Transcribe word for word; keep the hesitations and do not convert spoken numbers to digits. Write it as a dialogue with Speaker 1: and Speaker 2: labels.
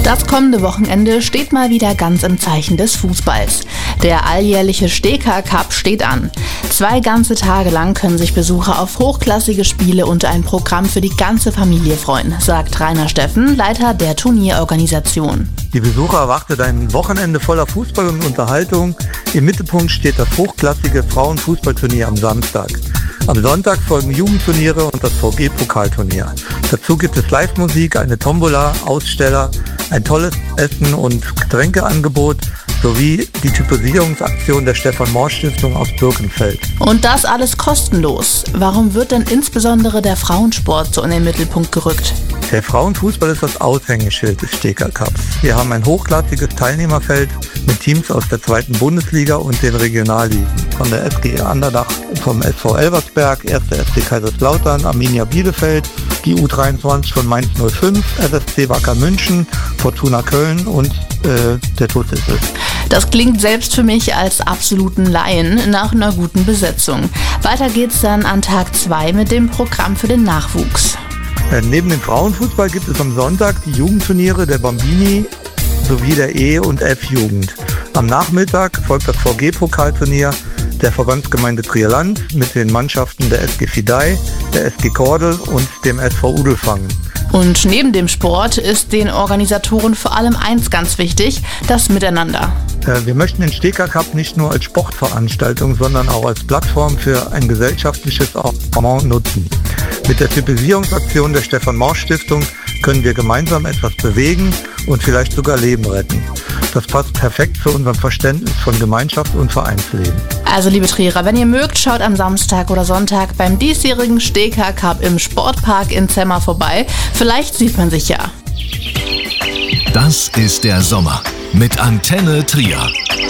Speaker 1: Das kommende Wochenende steht mal wieder ganz im Zeichen des Fußballs. Der alljährliche Steka Cup steht an. Zwei ganze Tage lang können sich Besucher auf hochklassige Spiele und ein Programm für die ganze Familie freuen, sagt Rainer Steffen, Leiter der Turnierorganisation.
Speaker 2: Die Besucher erwartet ein Wochenende voller Fußball und Unterhaltung. Im Mittelpunkt steht das hochklassige Frauenfußballturnier am Samstag. Am Sonntag folgen Jugendturniere und das V G-Pokalturnier. Dazu gibt es Live-Musik, eine Tombola, Aussteller, ein tolles Essen- und Getränkeangebot sowie die Typisierungsaktion der Stefan-Mohr-Stiftung aus Birkenfeld.
Speaker 1: Und das alles kostenlos. Warum wird denn insbesondere der Frauensport so in den Mittelpunkt gerückt?
Speaker 2: Der Frauenfußball ist das Aushängeschild des Steka Cups. Wir haben ein hochklassiges Teilnehmerfeld mit Teams aus der zweiten Bundesliga und den Regionalligen. Von der S G Andernach, vom S V Elversberg, erster F C Kaiserslautern, Arminia Bielefeld, die U dreiundzwanzig von Mainz null fünf, S S C Wacker München, Fortuna Köln und äh, der T U S Issel.
Speaker 1: Das klingt selbst für mich als absoluten Laien nach einer guten Besetzung. Weiter geht's dann an Tag zwei mit dem Programm für den Nachwuchs.
Speaker 2: Äh, neben dem Frauenfußball gibt es am Sonntag die Jugendturniere der Bambini sowie der E- und F-Jugend. Am Nachmittag folgt das V G-Pokalturnier der Verbandsgemeinde Trierland mit den Mannschaften der S G Fidei, der S G Kordel und dem S V Udelfangen.
Speaker 1: Und neben dem Sport ist den Organisatoren vor allem eins ganz wichtig, das Miteinander.
Speaker 2: Wir möchten den Steka Cup nicht nur als Sportveranstaltung, sondern auch als Plattform für ein gesellschaftliches Engagement nutzen. Mit der Typisierungsaktion der Stefan-Mohr-Stiftung können wir gemeinsam etwas bewegen und vielleicht sogar Leben retten. Das passt perfekt zu unserem Verständnis von Gemeinschaft und Vereinsleben.
Speaker 1: Also liebe Trierer, wenn ihr mögt, schaut am Samstag oder Sonntag beim diesjährigen Steka Cup im Sportpark in Zemmer vorbei. Vielleicht sieht man sich ja.
Speaker 3: Das ist der Sommer mit Antenne Trier.